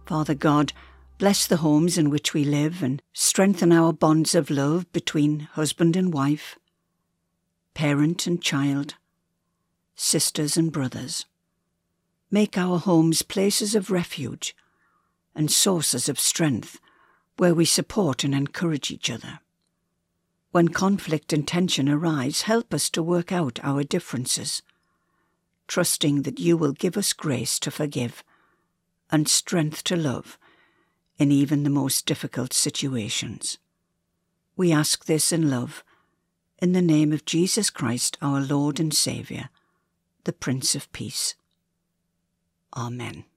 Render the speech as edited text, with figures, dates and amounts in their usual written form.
Father God, bless the homes in which we live and strengthen our bonds of love between husband and wife, parent and child, sisters and brothers. Make our homes places of refuge and sources of strength where we support and encourage each other. When conflict and tension arise, help us to work out our differences, trusting that you will give us grace to forgive and strength to love in even the most difficult situations. We ask this in love, in the name of Jesus Christ, our Lord and Saviour, the Prince of Peace. Amen.